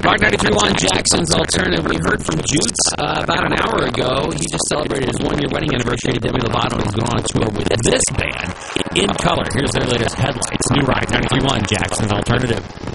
Rock 93.1 Jackson's Alternative. We heard from Jutes about an hour ago. He just celebrated his one-year wedding anniversary. Demi Lovato is going on tour with this band, In Color. Here's their latest Headlights. New Rock 93.1 Jackson's Alternative.